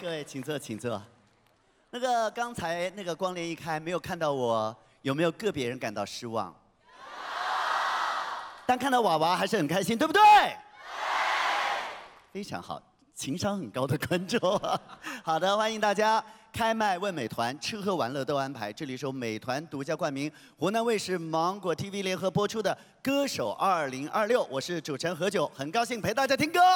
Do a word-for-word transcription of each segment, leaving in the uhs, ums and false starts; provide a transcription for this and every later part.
位请坐，请坐。那个刚才那个光帘一开，没有看到我，有没有个别人感到失望？但看到娃娃还是很开心，对不对？对。非常好，情商很高的观众。好的，欢迎大家。开麦问美团，吃喝玩乐都安排。这里是由美团独家冠名，湖南卫视、芒果 T V 联合播出的《歌手二零二六》，我是主持人何炅，很高兴陪大家听歌。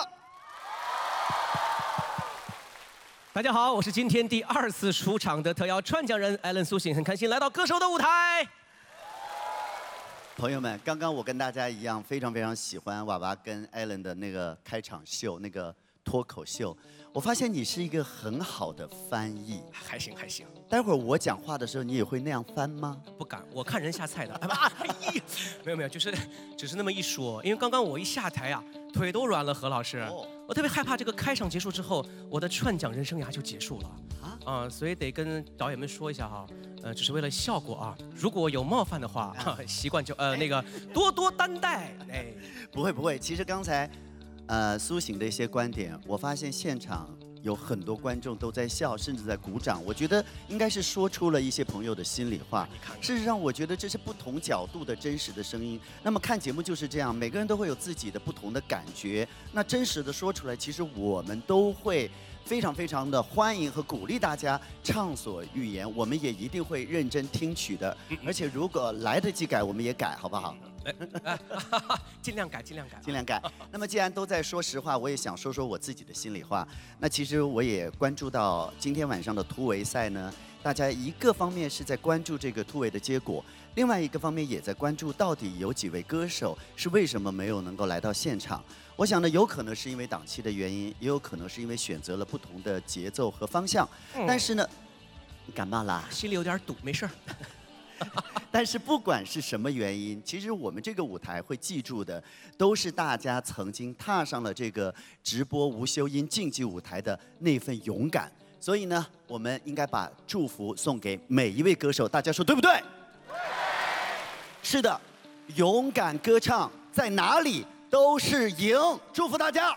大家好，我是今天第二次出场的特邀串讲人艾伦苏醒，很开心来到歌手的舞台。 朋友们，刚刚我跟大家一样，非常非常喜欢娃娃跟艾伦的那个开场秀，那个脱口秀。我发现你是一个很好的翻译， 还行还行。 待会儿我讲话的时候，你也会那样翻吗？ 不敢，我看人下菜的。哎呀，没有没有，就是只是那么一说，因为刚刚我一下台啊，腿都软了，何老师。哦 我特别害怕这个开场结束之后，我的串讲人生涯就结束了啊啊、呃，所以得跟导演们说一下哈，呃，只是为了效果啊，如果有冒犯的话，习惯就呃那个多多担待。哎， 不会不会，其实刚才，呃，苏醒的一些观点，我发现现场有很多观众都在笑，甚至在鼓掌。我觉得应该是说出了一些朋友的心里话。事实上，我觉得这是不同角度的真实的声音。那么看节目就是这样，每个人都会有自己的不同的感觉。那真实的说出来，其实我们都会非常非常的欢迎和鼓励大家畅所欲言。我们也一定会认真听取的。而且如果来得及改，我们也改，好不好？ 哎，尽量改，尽量改， 尽量改。那么既然都在说实话，我也想说说我自己的心里话。那其实我也关注到今天晚上的突围赛呢，大家一个方面是在关注这个突围的结果，另外一个方面也在关注到底有几位歌手是为什么没有能够来到现场。我想呢，有可能是因为档期的原因，也有可能是因为选择了不同的节奏和方向。嗯、但是呢，你感冒啦？ 心里有点堵，没事儿。 但是不管是什么原因，其实我们这个舞台会记住的，都是大家曾经踏上了这个直播无休音竞技舞台的那份勇敢。所以呢，我们应该把祝福送给每一位歌手，大家说对不对？对。是的，勇敢歌唱在哪里都是赢，祝福大家。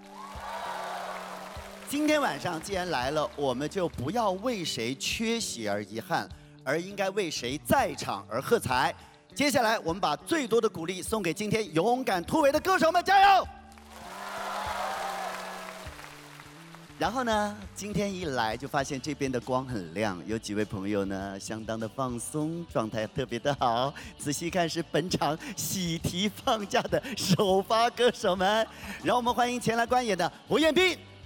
今天晚上既然来了，我们就不要为谁缺席而遗憾。 而应该为谁在场而喝彩。接下来，我们把最多的鼓励送给今天勇敢突围的歌手们，加油！然后呢，今天一来就发现这边的光很亮，有几位朋友呢相当的放松，状态特别的好。仔细看是本场喜提放假的首发歌手们，让我们欢迎前来观演的胡彦斌、